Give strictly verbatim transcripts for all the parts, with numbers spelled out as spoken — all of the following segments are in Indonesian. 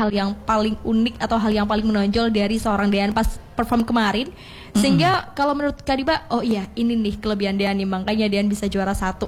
hal yang paling unik atau hal yang paling menonjol dari seorang Dean pas perform kemarin, sehingga mm-hmm. kalau menurut Kak Diba, oh iya ini nih kelebihan Dean nih, makanya Dean bisa juara satu.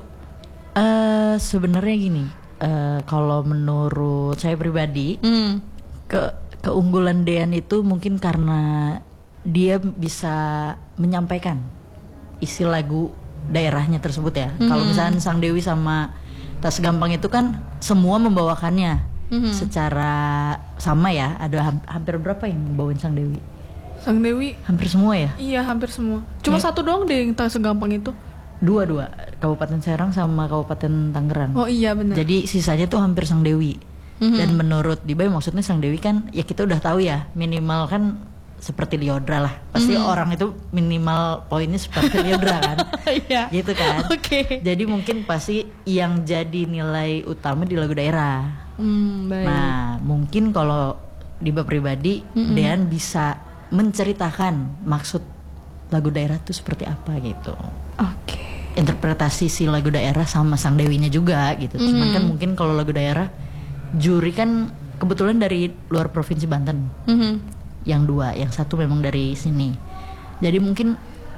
Uh, sebenarnya gini, uh, kalau menurut saya pribadi, mm. ke keunggulan Dean itu mungkin karena dia bisa menyampaikan isi lagu daerahnya tersebut ya. Mm-hmm. Kalau misalnya Sang Dewi sama Tas Gampang itu kan semua membawakannya mm-hmm. secara sama ya. Ada ha- hampir berapa yang bawain Sang Dewi? Sang Dewi hampir semua ya? Iya hampir semua. Cuma ya. Satu doang deh yang Tak Segampang itu. Dua dua. Kabupaten Serang sama Kabupaten Tangerang. Oh iya benar. Jadi sisanya tuh hampir Sang Dewi. Mm-hmm. Dan menurut Diba maksudnya Sang Dewi kan ya kita udah tahu ya minimal kan seperti Lyodra lah. Pasti mm-hmm. orang itu minimal poinnya seperti Lyodra kan. Iya. Gitu kan. Oke. Okay. Jadi mungkin pasti yang jadi nilai utama di lagu daerah. Mm, baik. Nah, mungkin kalau Diba pribadi mm-hmm. Dean bisa menceritakan maksud lagu daerah itu seperti apa gitu. Oke. Okay. Interpretasi si lagu daerah sama Sang Dewinya juga gitu. Mm-hmm. Cuman kan mungkin kalau lagu daerah juri kan kebetulan dari luar provinsi Banten. Mm-hmm. Yang dua, yang satu memang dari sini. Jadi mungkin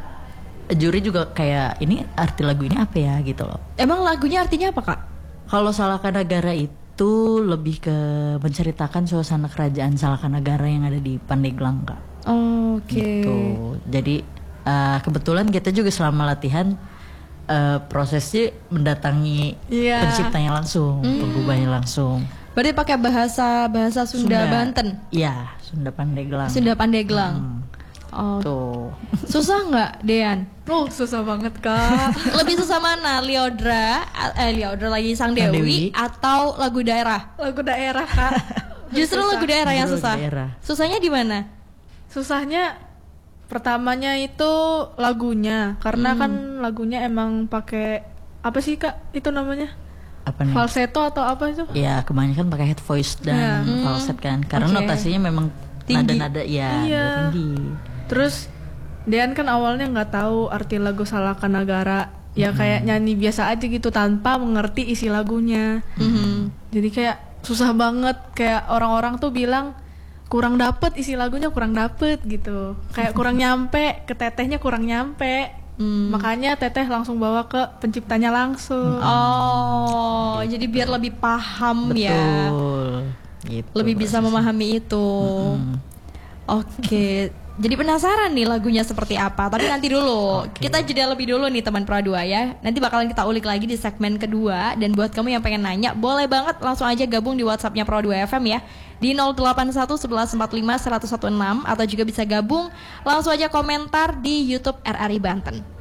juri juga kayak ini arti lagu ini apa ya gitu loh. Emang lagunya artinya apa Kak? Kalau Salakanagara itu lebih ke menceritakan suasana kerajaan Salakanagara yang ada di Pandeglang Kak. Oh, oke. Okay. Gitu. Jadi uh, kebetulan kita juga selama latihan uh, prosesnya mendatangi yeah. penciptanya langsung, mm. penggubahnya langsung. Berarti pakai bahasa bahasa Sunda, Sunda Banten? Iya, Sunda Pandeglang. Sunda Pandeglang. Hmm. Oh. Tuh. Susah nggak, Dean? Oh, susah banget Kak. Lebih susah mana, Lyodra, eh Lyodra lagi Sang Dewi, Dewi atau lagu daerah? Lagu daerah Kak. Justru susah. Lagu daerah yang Justru susah. Daerah. Susahnya di mana? Susahnya pertamanya itu lagunya, karena hmm. kan lagunya emang pakai apa sih Kak? Itu namanya? Apa nih? Falsetto atau apa itu? Ya kebanyakan pakai head voice dan yeah. hmm. falset kan, karena okay. notasinya memang tinggi. Nada-nada ya iya. tinggi. Terus Dean kan awalnya nggak tahu arti lagu Salakanagara, ya mm-hmm. kayak nyanyi biasa aja gitu tanpa mengerti isi lagunya. Mm-hmm. Jadi kayak susah banget, kayak orang-orang tuh bilang kurang dapet isi lagunya, kurang dapet gitu, kayak kurang nyampe, ke tetehnya kurang nyampe. Hmm. Makanya teteh langsung bawa ke penciptanya langsung. Oh, gitu. Jadi biar lebih paham. Betul. Ya gitu, lebih bisa prosesnya. Memahami itu. Mm-hmm. Oke. Jadi penasaran nih lagunya seperti apa. Tapi nanti dulu okay. Kita jeda lebih dulu nih teman Pro dua ya. Nanti bakalan kita ulik lagi di segmen kedua. Dan buat kamu yang pengen nanya, boleh banget langsung aja gabung di WhatsAppnya Pro dua F M ya, di nol delapan satu sebelas empat puluh lima seratus enam belas, atau juga bisa gabung langsung aja komentar di YouTube R R I Banten.